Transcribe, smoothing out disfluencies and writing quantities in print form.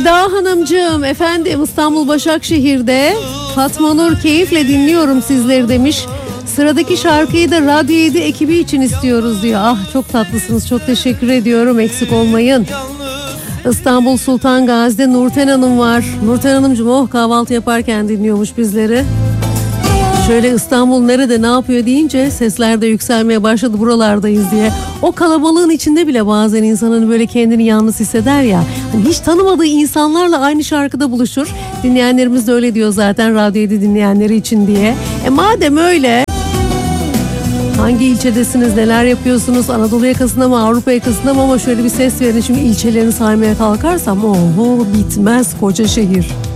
Eda Hanımcığım, efendim İstanbul Başakşehir'de Fatma Nur keyifle dinliyorum sizleri demiş. Sıradaki şarkıyı da Radyo 7 ekibi için istiyoruz diyor. Ah çok tatlısınız, çok teşekkür ediyorum, eksik olmayın. İstanbul Sultan Gazi'de Nurten Hanım var. Nurten Hanımcığım kahvaltı yaparken dinliyormuş bizleri. Şöyle İstanbul nerede ne yapıyor deyince sesler de yükselmeye başladı, buralardayız diye. O kalabalığın içinde bile bazen insanın böyle kendini yalnız hisseder ya. Hani hiç tanımadığı insanlarla aynı şarkıda buluşur. Dinleyenlerimiz de öyle diyor zaten, Radyo 7 dinleyenleri için diye. Madem öyle, hangi ilçedesiniz, neler yapıyorsunuz, Anadolu yakasında mı, Avrupa yakasında mı, ama şöyle bir ses verin. Şimdi ilçelerini saymaya kalkarsam bitmez koca şehir.